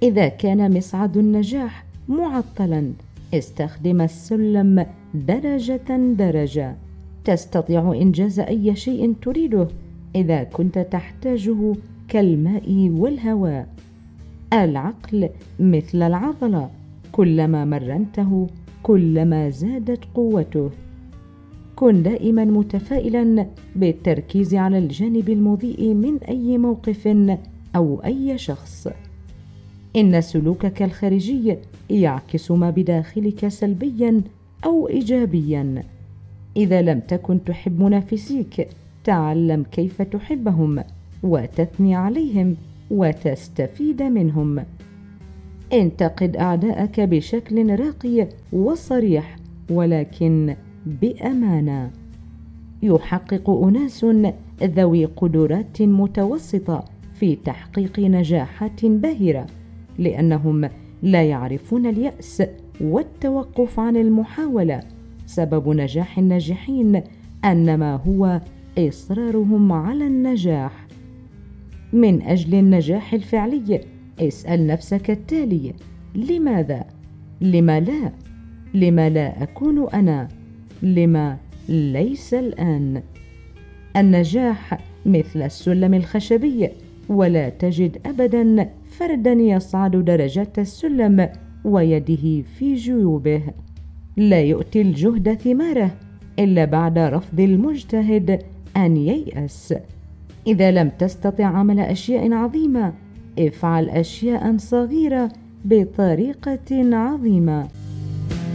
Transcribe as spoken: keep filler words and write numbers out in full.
إذا كان مصعد النجاح معطلا، استخدم السلم درجة درجة. تستطيع إنجاز أي شيء تريده إذا كنت تحتاجه كالماء والهواء. العقل مثل العضلة، كلما مرنته كلما زادت قوته. كن دائما متفائلا بالتركيز على الجانب المضيء من أي موقف أو أي شخص. إن سلوكك الخارجي يعكس ما بداخلك سلبيا أو إيجابيا. إذا لم تكن تحب منافسيك، تعلم كيف تحبهم وتثني عليهم وتستفيد منهم. انتقد أعداءك بشكل راقي وصريح، ولكن بأمانة. يحقق أناس ذوي قدرات متوسطة في تحقيق نجاحات باهرة، لأنهم لا يعرفون اليأس والتوقف عن المحاولة. سبب نجاح الناجحين أنما هو إصرارهم على النجاح. من أجل النجاح الفعلي، اسأل نفسك التالي: لماذا؟ لما لا؟ لما لا أكون أنا؟ لما ليس الآن؟ النجاح مثل السلم الخشبي، ولا تجد أبدا فردا يصعد درجات السلم ويده في جيوبه. لا يؤتي الجهد ثماره إلا بعد رفض المجتهد أن ييأس. إذا لم تستطع عمل أشياء عظيمة، افعل أشياء صغيرة بطريقة عظيمة.